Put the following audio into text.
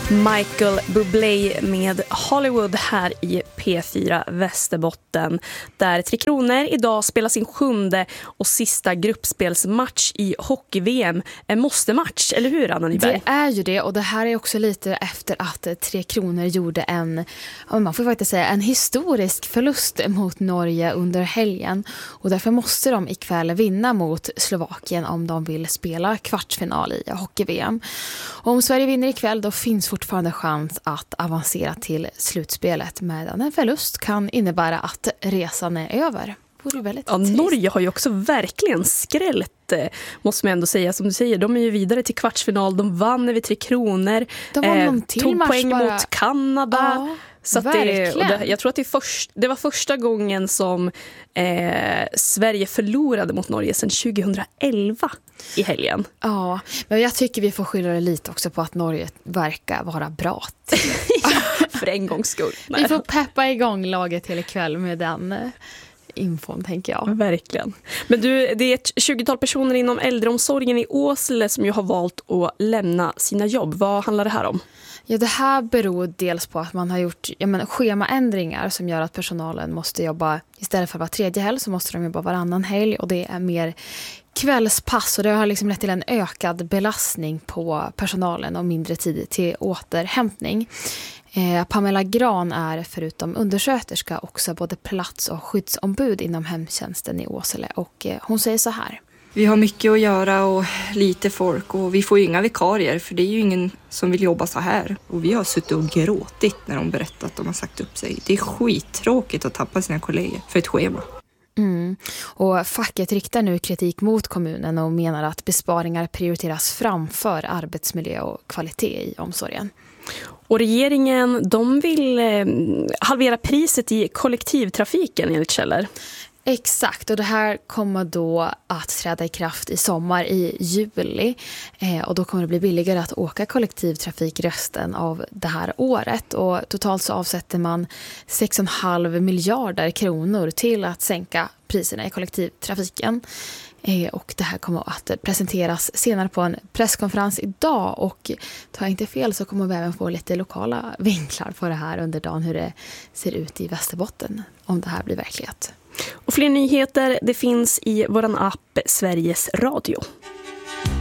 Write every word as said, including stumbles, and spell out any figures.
Michael Bublé med Hollywood här i P fyra Västerbotten, där Tre Kronor idag spelar sin sjunde och sista gruppspelsmatch i hockey-V M. En måste-match, eller hur, Anna Nyberg? Det är ju det, och det här är också lite efter att Tre Kronor gjorde en, man får faktiskt säga, en historisk förlust mot Norge under helgen, och därför måste de ikväll vinna mot Slovakien om de vill spela kvartsfinal i hockey-V M. Och om Sverige vinner ikväll, då finns fortfarande chans att avancera till slutspelet, medan en förlust kan innebära att resan är över. Ja, Norge har ju också verkligen skrällt, måste man ändå säga. Som du säger, de är ju vidare till kvartsfinal. De vann över Tre Kronor. De vann eh, till tog poäng bara... mot Kanada. Ja, så att det, och det, jag tror att det, först, det var första gången som eh, Sverige förlorade mot Norge sedan tjugohundraelva i helgen. Ja, men jag tycker vi får skylla det lite också på att Norge verkar vara bra. Ja, för en gångs skull. Vi får peppa igång laget till ikväll med den infon, tänker jag. Verkligen. Men du, det är ett tjugotal personer inom äldreomsorgen i Åsele som ju har valt att lämna sina jobb. Vad handlar det här om? Ja, det här beror dels på att man har gjort ja, men, schemaändringar som gör att personalen måste jobba, istället för var tredje helg så måste de jobba varannan helg, och det är mer kvällspass, och det har liksom lett till en ökad belastning på personalen och mindre tid till återhämtning. Eh, Pamela Gran är förutom undersköterska också både plats- och skyddsombud inom hemtjänsten i Åsele, och eh, hon säger så här. Vi har mycket att göra och lite folk, och vi får ju inga vikarier, för det är ju ingen som vill jobba så här. Och vi har suttit och gråtit när de berättat att de har sagt upp sig. Det är skittråkigt att tappa sina kollegor för ett schema. Mm. Och facket riktar nu kritik mot kommunen och menar att besparingar prioriteras framför arbetsmiljö och kvalitet i omsorgen. Och regeringen, de vill eh, halvera priset i kollektivtrafiken enligt källor. Exakt, och det här kommer då att träda i kraft i sommar i juli, eh, och då kommer det bli billigare att åka kollektivtrafik resten av det här året, och totalt så avsätter man sex komma fem miljarder kronor till att sänka priserna i kollektivtrafiken. Eh, och det här kommer att presenteras senare på en presskonferens idag, och tar jag inte fel så kommer vi även få lite lokala vinklar på det här under dagen, hur det ser ut i Västerbotten om det här blir verklighet. Och fler nyheter, det finns i våran app Sveriges Radio.